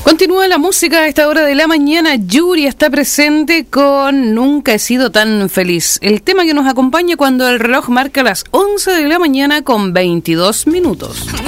Continúa la música a esta hora de la mañana. Yuri está presente con Nunca he sido tan feliz. El tema que nos acompaña cuando el reloj marca las 11 de la mañana con 22 minutos.